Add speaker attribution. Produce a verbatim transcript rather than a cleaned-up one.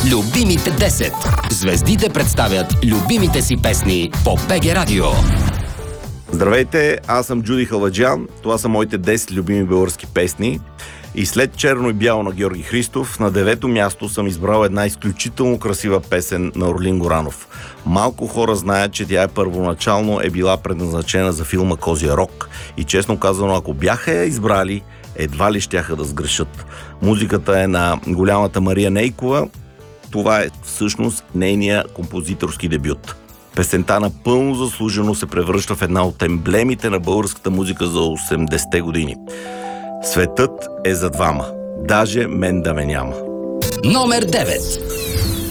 Speaker 1: Любимите десет. Звездите представят любимите си песни по БГ Радио.
Speaker 2: Здравейте, аз съм Джуди Халаджан. Това са моите десет любими български песни. И след Черно и бяло на Георги Христов, на девето място съм избрал една изключително красива песен на Орлин Горанов. Малко хора знаят, че тя е първоначално е била предназначена за филма Козия рог. И честно казано, ако бяха я избрали, едва ли щяха да сгрешат. Музиката е на голямата Мария Нейкова. Това е всъщност нейния композиторски дебют. Песента напълно заслужено се превръща в една от емблемите на българската музика за осемдесетте години. Светът е за двама. Даже мен да ме няма.
Speaker 1: Номер девет.